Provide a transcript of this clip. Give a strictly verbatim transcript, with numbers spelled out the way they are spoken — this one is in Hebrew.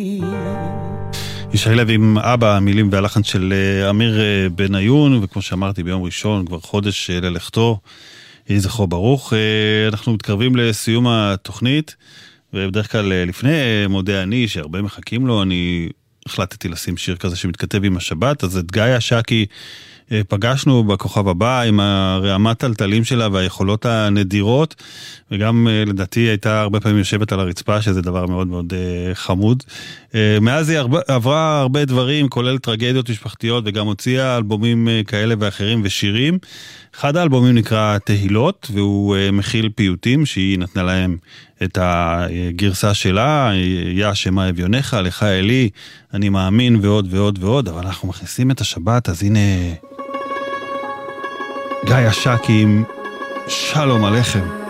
ישי לוי עם אבא, המילים והלחן של אמיר בניון, וכמו שאמרתי ביום ראשון, כבר חודש ללכתו, יהי זכרו ברוך. אנחנו מתקרבים לסיום התוכנית, ובדרך כלל לפני מודה אני, שהרבה מחכים לו, אני החלטתי לשים שיר כזה שמתכתב עם השבת, אז את גיא שקי פגשנו בכוכב הבא עם הרעמת הטלטלים שלה והיכולות הנדירות, וגם לדעתי הייתה הרבה פעמים יושבת על הרצפה, שזה דבר מאוד מאוד חמוד. מאז היא הרבה, עברה הרבה דברים, כולל טרגדיות משפחתיות, וגם הוציאה אלבומים כאלה ואחרים ושירים. אחד האלבומים נקרא תהילות, והוא מכיל פיוטים שהיא נתנה להם את הגרסה שלה, יה שמה אביונך, לך אלי, אני מאמין ועוד ועוד ועוד, אבל אנחנו מכניסים את השבת, אז הנה גיא שקי עם שלום עליכם.